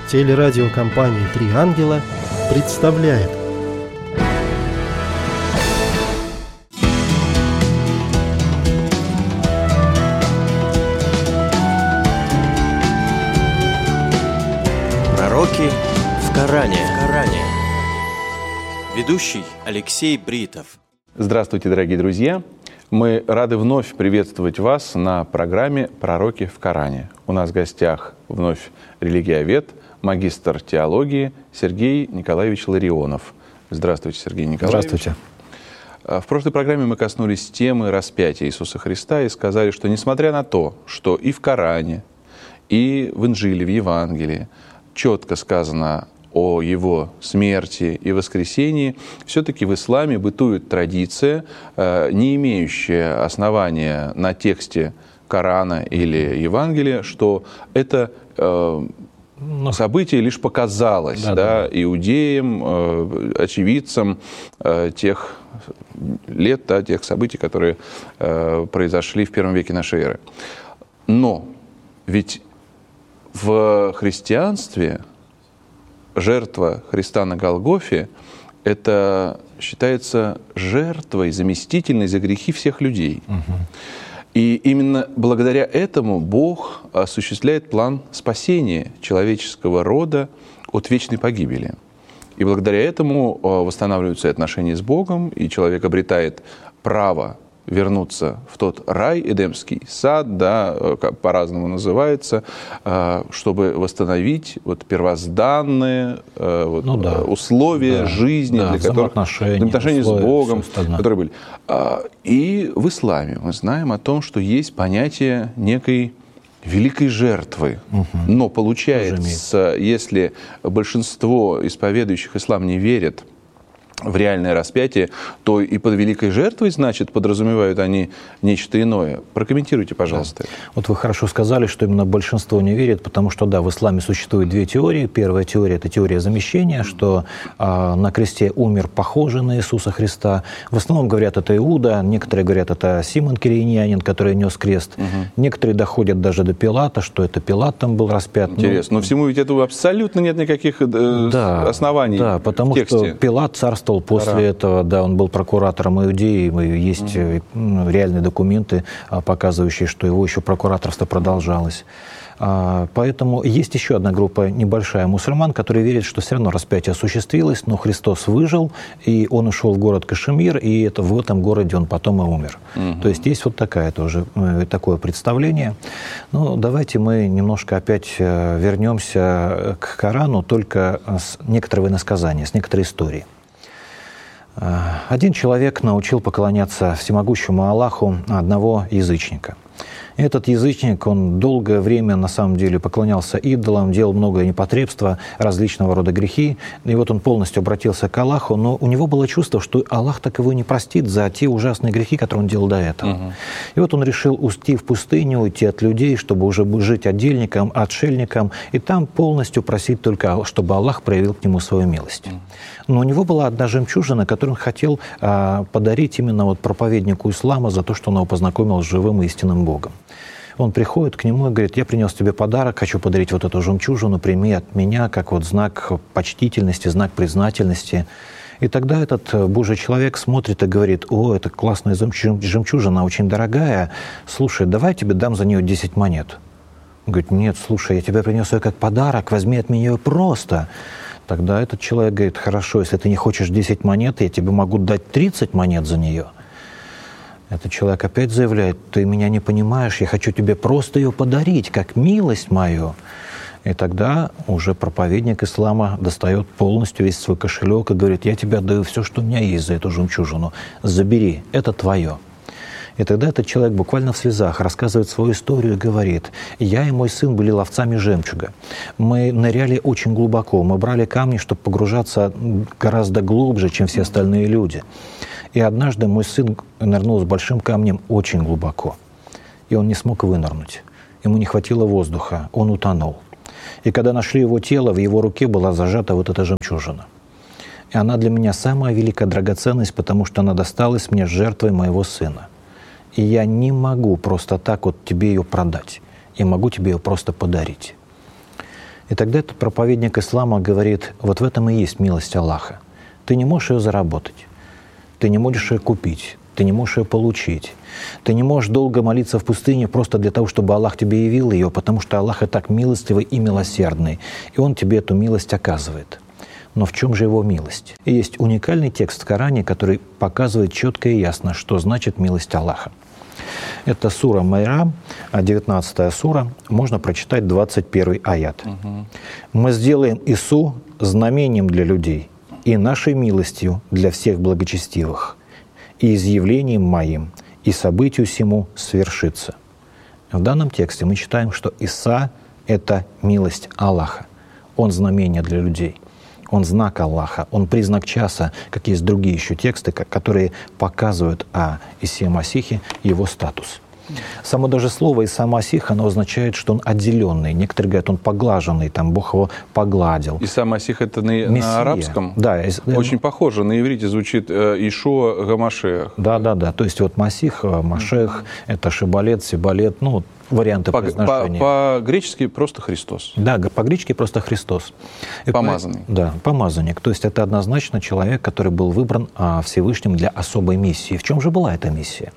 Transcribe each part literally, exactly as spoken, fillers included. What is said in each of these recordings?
Телерадиокомпания «Три ангела» представляет. Пророки в Коране. Ведущий Алексей Бритов. Здравствуйте, дорогие друзья! Мы рады вновь приветствовать вас на программе «Пророки в Коране». У нас в гостях вновь религиовед, магистр теологии Сергей Николаевич Ларионов. Здравствуйте, Сергей Николаевич. Здравствуйте. В прошлой программе мы коснулись темы распятия Иисуса Христа и сказали, что несмотря на то, что и в Коране, и в Инжиле, в Евангелии четко сказано о его смерти и воскресении, все-таки в исламе бытует традиция, не имеющая основания на тексте Корана или Евангелия, что это Но... событие лишь показалось да, да, да. иудеям, очевидцам тех лет, да, тех событий, которые произошли в первом веке нашей эры. Но ведь в христианстве жертва Христа на Голгофе – это считается жертвой заместительной за грехи всех людей. Угу. И именно благодаря этому Бог осуществляет план спасения человеческого рода от вечной погибели. И благодаря этому восстанавливаются отношения с Богом, и человек обретает право вернуться в тот рай, Эдемский сад, да, по-разному называется, чтобы восстановить вот первозданные вот, ну, да. условия да. жизни, да, для которых взаимоотношения с Богом, которые были. И в исламе мы знаем о том, что есть понятие некой великой жертвы. Угу. Но получается, если большинство исповедующих ислам не верят в реальное распятие, то и под великой жертвой, значит, подразумевают они нечто иное. Прокомментируйте, пожалуйста. Да. Вот вы хорошо сказали, что именно большинство не верит, потому что, да, в исламе существует две теории. Первая теория – это теория замещения, что а, на кресте умер похожий на Иисуса Христа. В основном говорят, это Иуда, некоторые говорят, это Симон Кириньянин, который нес крест. Угу. Некоторые доходят даже до Пилата, что это Пилат там был распят. Интересно. Но, но всему ведь этого абсолютно нет никаких э, да, оснований да, потому в тексте. Что Пилат царствовал после Ара. этого, да, он был прокуратором Иудеи, есть угу. реальные документы, показывающие, что его еще прокураторство продолжалось. Поэтому есть еще одна группа небольшая мусульман, которые верят, что все равно распятие осуществилось, но Христос выжил, и он ушел в город Кашемир, и это в этом городе он потом и умер. Угу. То есть есть вот такая тоже, такое представление. Ну, давайте мы немножко опять вернемся к Корану, только с некоторого иносказания, с некоторой истории. Один человек научил поклоняться всемогущему Аллаху одного язычника. Этот язычник, он долгое время, на самом деле, поклонялся идолам, делал много непотребства, различного рода грехи. И вот он полностью обратился к Аллаху, но у него было чувство, что Аллах так его не простит за те ужасные грехи, которые он делал до этого. Угу. И вот он решил уйти в пустыню, уйти от людей, чтобы уже жить отдельником, отшельником, и там полностью просить только, чтобы Аллах проявил к нему свою милость. Угу. Но у него была одна жемчужина, которую он хотел а, подарить именно вот проповеднику ислама за то, что он его познакомил с живым и истинным Богом. Он приходит к нему и говорит: я принес тебе подарок, хочу подарить вот эту жемчужину, прими от меня как вот знак почтительности, знак признательности. И тогда этот Божий человек смотрит и говорит: о, это классная жемчужина, очень дорогая, слушай, давай я тебе дам за нее десять монет. Он говорит: нет, слушай, я тебе принес ее как подарок, возьми от меня ее просто. Тогда этот человек говорит: хорошо, если ты не хочешь десять монет, я тебе могу дать тридцать монет за нее. Этот человек опять заявляет: ты меня не понимаешь, я хочу тебе просто ее подарить, как милость мою. И тогда уже проповедник ислама достает полностью весь свой кошелек и говорит: я тебе отдаю все, что у меня есть за эту жемчужину, забери, это твое. И тогда этот человек буквально в слезах рассказывает свою историю и говорит: я и мой сын были ловцами жемчуга. Мы ныряли очень глубоко, мы брали камни, чтобы погружаться гораздо глубже, чем все остальные люди. И однажды мой сын нырнул с большим камнем очень глубоко, и он не смог вынырнуть. Ему не хватило воздуха, он утонул. И когда нашли его тело, в его руке была зажата вот эта жемчужина. И она для меня самая великая драгоценность, потому что она досталась мне жертвой моего сына. И я не могу просто так вот тебе ее продать. Я могу тебе ее просто подарить. И тогда этот проповедник ислама говорит, вот в этом и есть милость Аллаха. Ты не можешь ее заработать, ты не можешь ее купить, ты не можешь ее получить. Ты не можешь долго молиться в пустыне просто для того, чтобы Аллах тебе явил ее, потому что Аллах и так милостивый и милосердный, и Он тебе эту милость оказывает. Но в чем же Его милость? И есть уникальный текст в Коране, который показывает четко и ясно, что значит милость Аллаха. Это сура Майра, девятнадцатая сура, можно прочитать двадцать первый аят. Угу. «Мы сделаем Ису знамением для людей и нашей милостью для всех благочестивых, и изъявлением моим, и событию сему свершится». В данном тексте мы читаем, что Иса — это милость Аллаха. Он знамение для людей. Он знак Аллаха, он признак часа, как есть другие еще тексты, которые показывают о Исе Масихе его статус. Само даже слово Иса Масих, оно означает, что он отделенный. Некоторые говорят, он поглаженный, там Бог его погладил. Иса Масих — это на, на арабском? Да. Очень похоже, на иврите звучит Ишуа Гамашех. Да, да, да. То есть вот Масих, Машех, mm-hmm. это Шибалет, Сибалет, ну, варианты по, произношения. По, по-гречески просто Христос. Да, по-гречески просто Христос. Помазанный. И, да, помазанник. То есть это однозначно человек, который был выбран а, Всевышним для особой миссии. В чем же была эта миссия?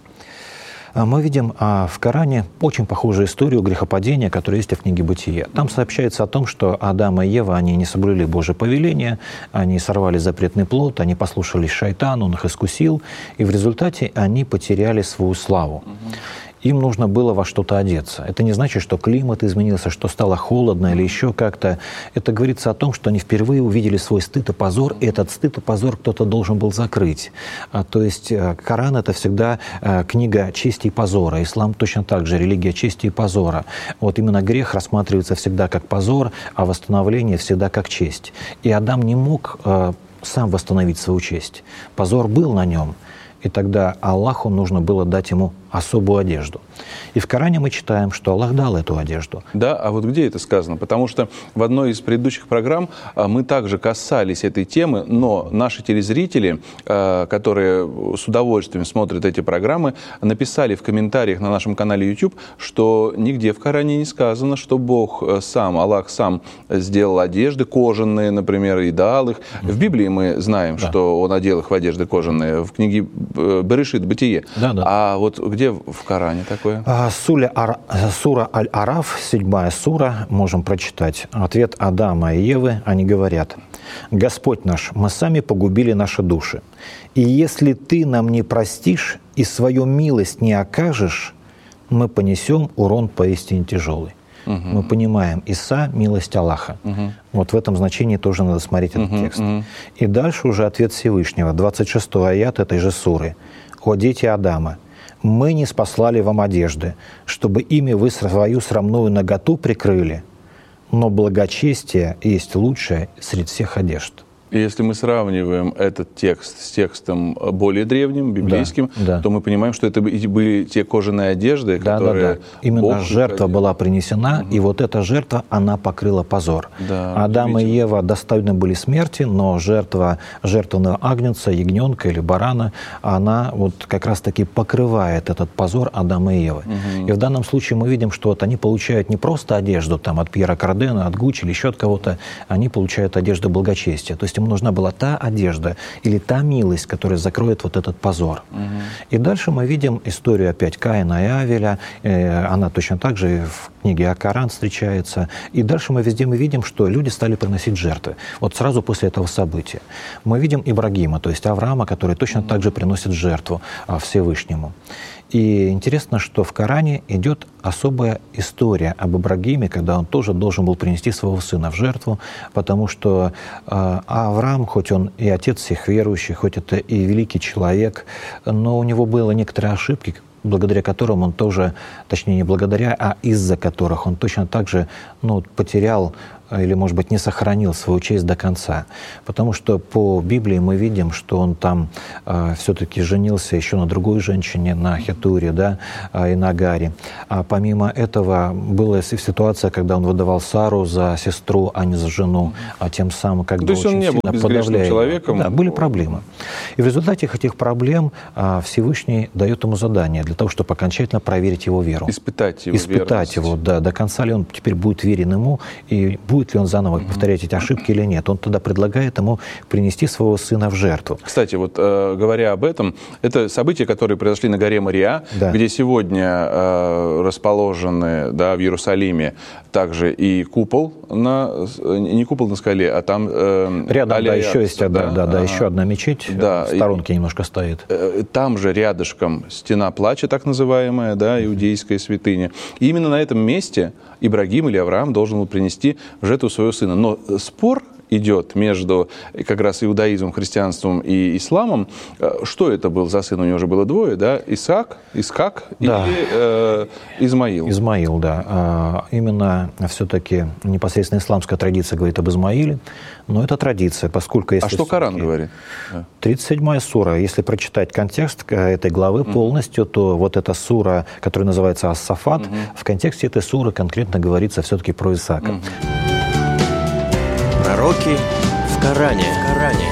Мы видим а, в Коране очень похожую историю грехопадения, которая есть в книге «Бытие». Там сообщается о том, что Адам и Ева, они не соблюли Божие повеление, они сорвали запретный плод, они послушались шайтана, он их искусил, и в результате они потеряли свою славу. Им нужно было во что-то одеться. Это не значит, что климат изменился, что стало холодно или еще как-то. Это говорится о том, что они впервые увидели свой стыд и позор, и этот стыд и позор кто-то должен был закрыть. А, то есть Коран — это всегда а, книга чести и позора. Ислам точно так же, религия чести и позора. Вот именно грех рассматривается всегда как позор, а восстановление всегда как честь. И Адам не мог а, сам восстановить свою честь. Позор был на нем. И тогда Аллаху нужно было дать ему особую одежду. И в Коране мы читаем, что Аллах дал эту одежду. Да, а вот где это сказано? Потому что в одной из предыдущих программ мы также касались этой темы, но наши телезрители, которые с удовольствием смотрят эти программы, написали в комментариях на нашем канале YouTube, что нигде в Коране не сказано, что Бог сам, Аллах сам сделал одежды кожаные, например, и дал их. В Библии мы знаем, да. что Он одел их в одежды кожаные, в книге Берешит, Бытие. Да, да. А вот где в Коране такое? Суля, сура Аль-Араф, седьмая сура, можем прочитать. Ответ Адама и Евы, они говорят: «Господь наш, мы сами погубили наши души. И если Ты нам не простишь и свою милость не окажешь, мы понесем урон поистине тяжелый». Угу. Мы понимаем, Иса — милость Аллаха. Угу. Вот в этом значении тоже надо смотреть этот угу, текст. Угу. И дальше уже ответ Всевышнего, двадцать шестой аят этой же суры. «О дети Адама, мы не спаслали вам одежды, чтобы ими вы свою срамную наготу прикрыли, но благочестие есть лучшее среди всех одежд». И если мы сравниваем этот текст с текстом более древним, библейским, да, да. то мы понимаем, что это были те кожаные одежды, да, которые... Да, да. Именно Бог жертва ходил. Была принесена, угу. и вот эта жертва, она покрыла позор. Да, Адам и Ева достойны были смерти, но жертва жертвенного агнца, ягненка или барана, она вот как раз-таки покрывает этот позор Адама и Евы. Угу. И в данном случае мы видим, что вот они получают не просто одежду там, от Пьера Кардена, от Гуччи или еще от кого-то, они получают одежду благочестия. То есть им нужна была та одежда или та милость, которая закроет вот этот позор. Угу. И дальше мы видим историю опять Каина и Авеля. Э, она точно так же в книге О-Коран встречается. И дальше мы везде мы видим, что люди стали приносить жертвы. Вот сразу после этого события. Мы видим Ибрагима, то есть Авраама, который точно так же приносит жертву а, Всевышнему. И интересно, что в Коране идет особая история об Ибрагиме, когда он тоже должен был принести своего сына в жертву, потому что э, Авраам, хоть он и отец всех верующих, хоть это и великий человек, но у него были некоторые ошибки, благодаря которым он тоже, точнее не благодаря, а из-за которых он точно так же ну, потерял или, может быть, не сохранил свою честь до конца. Потому что по Библии мы видим, что он там э, все-таки женился еще на другой женщине, на Хетуре, да, э, и на Агаре. А помимо этого была ситуация, когда он выдавал Сару за сестру, а не за жену, а тем самым как бы очень сильно подавляя. Человеком. Да, были проблемы. И в результате этих проблем э, Всевышний дает ему задание для того, чтобы окончательно проверить его веру. Испытать его Испытать верность. его, да, до конца ли он теперь будет верен ему и будет будет ли он заново повторять эти ошибки или нет. Он тогда предлагает ему принести своего сына в жертву. Кстати, вот э, говоря об этом, это события, которые произошли на горе Мориа, да. где сегодня э, расположены, да, в Иерусалиме также и купол, на, не купол на скале, а там... Э, Рядом, да, еще есть одна, да, да, да, ага. еще одна мечеть, да, в сторонке и, немножко стоит. Э, там же рядышком стена плача, так называемая, да, иудейская святыня. И именно на этом месте Ибрагим или Авраам должен был принести в жертву своего сына. Но спор идет между как раз иудаизмом, христианством и исламом. Что это был за сын? У него уже было двое, да? Исаак, Искак да. или э, Измаил? Измаил, да. А, именно все-таки непосредственно исламская традиция говорит об Измаиле, но это традиция, поскольку... Если а что Коран говорит? тридцать седьмая сура. Если прочитать контекст этой главы mm-hmm. полностью, то вот эта сура, которая называется Ас-Сафат, mm-hmm. в контексте этой суры конкретно говорится все-таки про Исаака. Mm-hmm. Пророки в Коране. В Коране.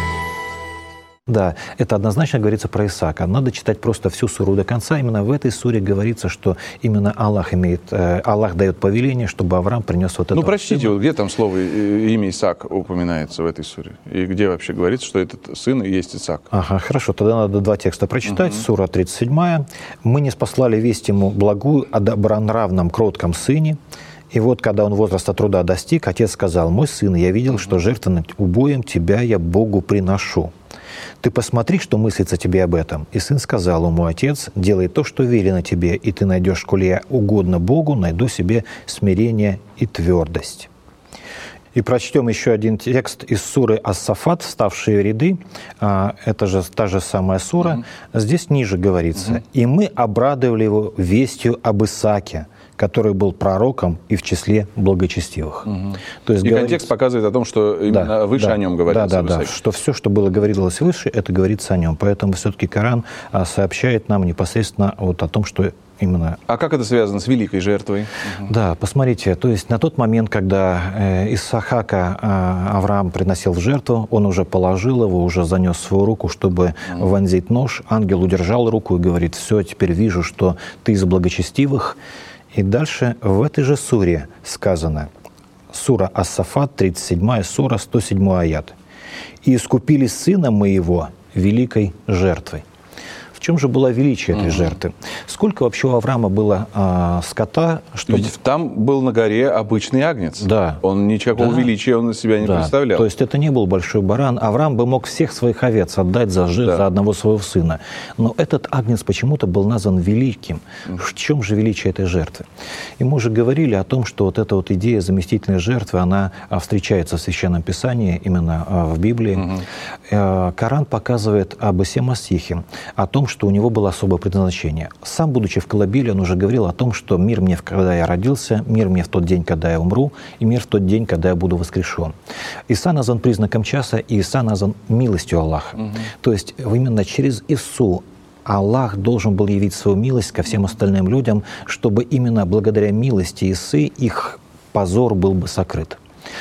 Да, это однозначно говорится про Исаака. Надо читать просто всю суру до конца. Именно в этой суре говорится, что именно Аллах имеет, э, Аллах дает повеление, чтобы Авраам принес вот это. Ну, прочтите, вот где там слово, имя Исаак упоминается в этой суре? И где вообще говорится, что этот сын и есть Исаак? Ага, хорошо, тогда надо два текста прочитать. Угу. Сура тридцать седьмая. «Мы не спаслали весть ему благую о добронравном, кротком сыне. И вот, когда он возраста труда достиг, отец сказал: мой сын, я видел, что жертвенным убоем тебя я Богу приношу. Ты посмотри, что мыслится тебе об этом. И сын сказал ему: отец, делай то, что велено тебе, и ты найдешь, коли я угодно Богу, найду себе смирение и твердость». И прочтем еще один текст из суры Ас-Сафат, «Вставшие ряды». Это же та же самая сура. Mm-hmm. Здесь ниже говорится: mm-hmm. «И мы обрадовали его вестью об Исааке, который был пророком и в числе благочестивых». Угу. То есть и контекст показывает о том, что именно да, выше да, о нем говорится. Да, да, да, что все, что было говорилось выше, это говорится о нем. Поэтому все-таки Коран сообщает нам непосредственно вот о том, что именно... А как это связано с великой жертвой? Угу. Да, посмотрите, то есть на тот момент, когда э, Исаака э, Авраам приносил в жертву, он уже положил его, уже занес свою руку, чтобы угу. вонзить нож. Ангел удержал руку и говорит: все, теперь вижу, что ты из благочестивых. И дальше в этой же суре сказано, сура Ас-Сафат, тридцать седьмая сура, сто седьмой аят: «И искупили сына моего великой жертвой». В чем же было величие этой угу. жертвы? Сколько вообще у Авраама было а, скота? Чтобы... Ведь там был на горе обычный агнец. Да. Он никакого да. величия он из себя не да. представлял. То есть это не был большой баран. Авраам бы мог всех своих овец отдать за, жертву, да. за одного своего сына. Но этот агнец почему-то был назван великим. Угу. В чем же величие этой жертвы? И мы уже говорили о том, что вот эта вот идея заместительной жертвы, она встречается в Священном Писании, именно в Библии. Угу. Коран показывает об Исе Масихе, о том, что у него было особое предназначение. Сам, будучи в колыбели, он уже говорил о том, что мир мне, когда я родился, мир мне в тот день, когда я умру, и мир в тот день, когда я буду воскрешен. Иса назван признаком часа, и Иса назван милостью Аллаха. Угу. То есть именно через Ису Аллах должен был явить свою милость ко всем остальным людям, чтобы именно благодаря милости Исы их позор был бы сокрыт.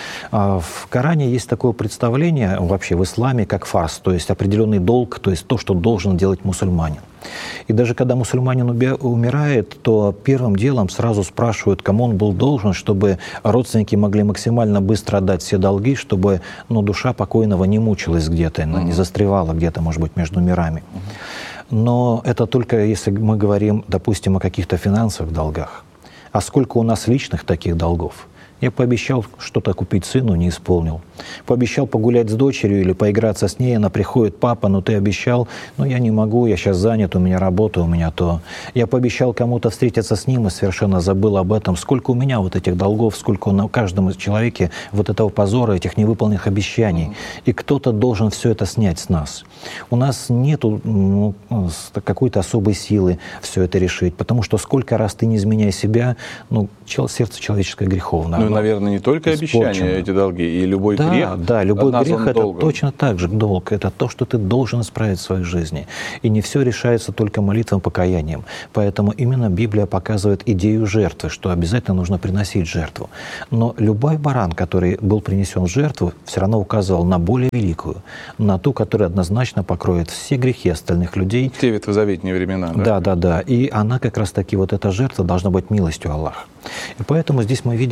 В Коране есть такое представление вообще в исламе, как фарз, то есть определенный долг, то есть то, что должен делать мусульманин. И даже когда мусульманин умирает, то первым делом сразу спрашивают, кому он был должен, чтобы родственники могли максимально быстро отдать все долги, чтобы ну, душа покойного не мучилась где-то, mm-hmm. не застревала где-то, может быть, между мирами. Mm-hmm. Но это только если мы говорим, допустим, о каких-то финансовых долгах. А сколько у нас личных таких долгов? Я пообещал что-то купить сыну, не исполнил. Пообещал погулять с дочерью или поиграться с ней, она приходит: папа, ну ты обещал, но я не могу, я сейчас занят, у меня работа, у меня то. Я пообещал кому-то встретиться с ним и совершенно забыл об этом. Сколько у меня вот этих долгов, сколько на каждом человеке вот этого позора, этих невыполненных обещаний. Mm-hmm. И кто-то должен все это снять с нас. У нас нету ну, какой-то особой силы все это решить, потому что сколько раз ты не изменяй себя, ну, сердце человеческое греховно. Ну, наверное, не только испорчено. Обещания, эти долги, и любой да, грех. Да, любой грех — это долгом. Точно так же долг. Это то, что ты должен исправить в своей жизни. И не все решается только молитвой, покаянием. Поэтому именно Библия показывает идею жертвы, что обязательно нужно приносить жертву. Но любой баран, который был принесен в жертву, все равно указывал на более великую, на ту, которая однозначно покроет все грехи остальных людей. В те ветхозаветные времена. Да, да, да. да. И она как раз-таки, вот эта жертва должна быть милостью Аллаха. И поэтому здесь мы видим, что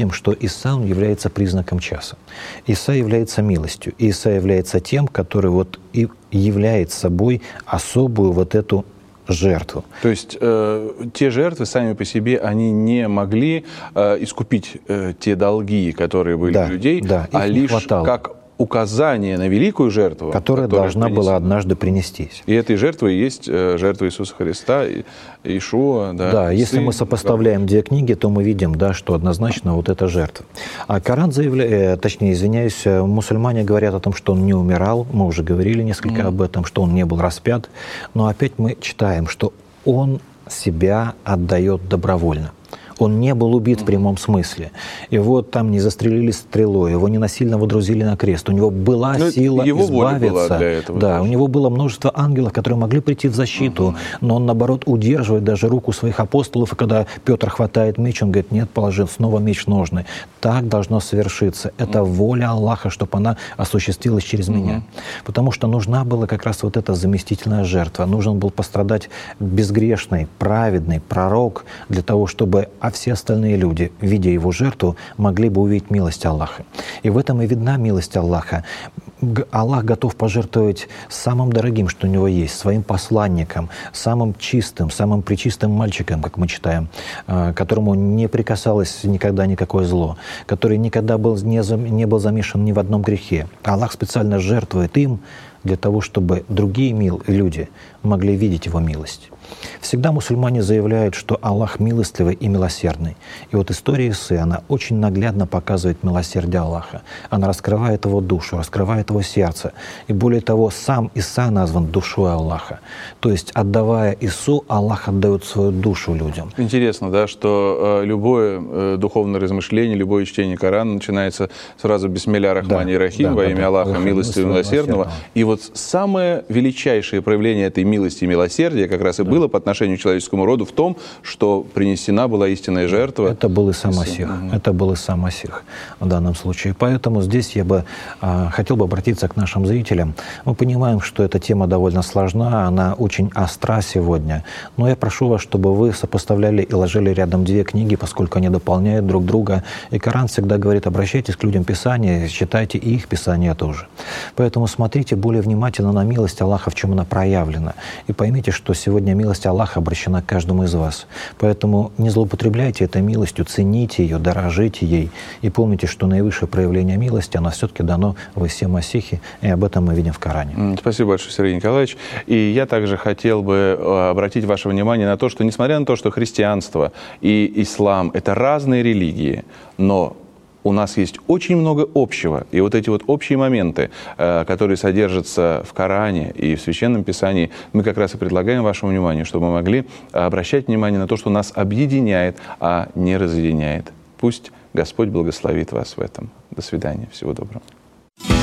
Иса, он является признаком часа. Иса является милостью. Иса является тем, который вот и является собой особую вот эту жертву. То есть э, те жертвы сами по себе, они не могли э, искупить э, те долги, которые были да, у людей, да, а лишь хватало. как указание на великую жертву, которая, которая должна принесена. была однажды принестись. И этой жертвой есть э, жертва Иисуса Христа, и, Иешуа. Да, да, если сын, мы сопоставляем две книги, то мы видим, да, что однозначно вот эта жертва. А Коран заявляет, точнее, извиняюсь, мусульмане говорят о том, что он не умирал, мы уже говорили несколько mm. об этом, что он не был распят, но опять мы читаем, что он себя отдает добровольно. Он не был убит в прямом смысле. Его там не застрелили стрелой, его не насильно водрузили на крест. У него была но сила его избавиться. Была для этого, да, у него было множество ангелов, которые могли прийти в защиту, угу. но он, наоборот, удерживает даже руку своих апостолов. И когда Петр хватает меч, он говорит, нет, положи снова меч в ножны. Так должно совершиться. Это угу. воля Аллаха, чтобы она осуществилась через угу. меня. Потому что нужна была как раз вот эта заместительная жертва. Нужен был пострадать безгрешный, праведный пророк для того, чтобы а все остальные люди, видя его жертву, могли бы увидеть милость Аллаха. И в этом и видна милость Аллаха. Аллах готов пожертвовать самым дорогим, что у него есть, своим посланником, самым чистым, самым пречистым мальчиком, как мы читаем, которому не прикасалось никогда никакое зло, который никогда был, не, не был замешан ни в одном грехе. Аллах специально жертвует им для того, чтобы другие мил, люди могли видеть его милость. Всегда мусульмане заявляют, что Аллах милостливый и милосердный. И вот история Исы, она очень наглядно показывает милосердие Аллаха. Она раскрывает его душу, раскрывает его сердце. И более того, сам Иса назван душой Аллаха. То есть, отдавая Ису, Аллах отдает свою душу людям. Интересно, да, что э, любое э, духовное размышление, любое чтение Корана начинается сразу «Бисмилля рахмани да, рахим», да, во да, имя да, Аллаха, милостивого и милосердного. И вот самое величайшее проявление этой милости и милосердия как раз и да. было по отношению к человеческому роду в том, что принесена была истинная жертва. Это был Иса Масих. Угу. Это был Иса Масих в данном случае. Поэтому здесь я бы а, хотел бы обратиться к нашим зрителям. Мы понимаем, что эта тема довольно сложна, она очень остра сегодня. Но я прошу вас, чтобы вы сопоставляли и ложили рядом две книги, поскольку они дополняют друг друга. И Коран всегда говорит, обращайтесь к людям Писания, читайте и их Писания тоже. Поэтому смотрите более внимательно на милость Аллаха, в чем она проявлена. И поймите, что сегодня милость Аллаха обращена к каждому из вас. Поэтому не злоупотребляйте этой милостью, цените ее, дорожите ей. И помните, что наивысшее проявление милости, оно все-таки дано в Исе Масихе, и об этом мы видим в Коране. Спасибо большое, Сергей Николаевич. И я также хотел бы обратить ваше внимание на то, что, несмотря на то, что христианство и ислам — это разные религии, но у нас есть очень много общего. И вот эти вот общие моменты, которые содержатся в Коране и в Священном Писании, мы как раз и предлагаем вашему вниманию, чтобы мы могли обращать внимание на то, что нас объединяет, а не разъединяет. Пусть Господь благословит вас в этом. До свидания. Всего доброго.